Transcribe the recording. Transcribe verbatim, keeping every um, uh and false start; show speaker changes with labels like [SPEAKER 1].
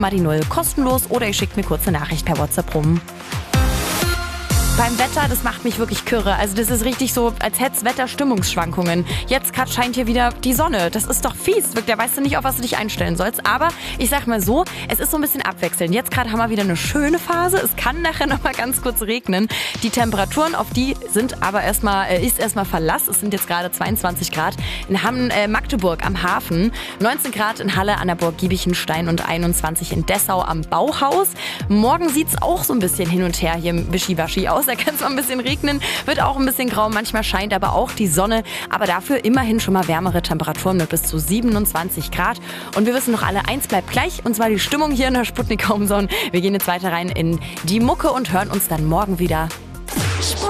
[SPEAKER 1] mal die Null kostenlos oder ihr schickt mir kurz eine Nachricht per WhatsApp rum. Beim Wetter, das macht mich wirklich kirre. Also das ist richtig so, als hätte es Wetterstimmungsschwankungen. Jetzt gerade scheint hier wieder die Sonne. Das ist doch fies. Da weißt du nicht, auf was du dich einstellen sollst. Aber ich sag mal so, es ist so ein bisschen abwechselnd. Jetzt gerade haben wir wieder eine schöne Phase. Es kann nachher noch mal ganz kurz regnen. Die Temperaturen, auf die sind aber erstmal, äh, ist erstmal Verlass. Es sind jetzt gerade zweiundzwanzig Grad in Hamm, äh, Magdeburg am Hafen, neunzehn Grad in Halle an der Burg Giebichenstein und einundzwanzig in Dessau am Bauhaus. Morgen sieht's auch so ein bisschen hin und her hier im Wischiwaschi aus. Da kann es mal ein bisschen regnen, wird auch ein bisschen grau, manchmal scheint aber auch die Sonne, aber dafür immerhin schon mal wärmere Temperaturen mit bis zu siebenundzwanzig Grad. Und wir wissen noch alle, eins bleibt gleich, und zwar die Stimmung hier in der Sputnik Homezone. Wir gehen jetzt weiter rein in die Mucke und hören uns dann morgen wieder.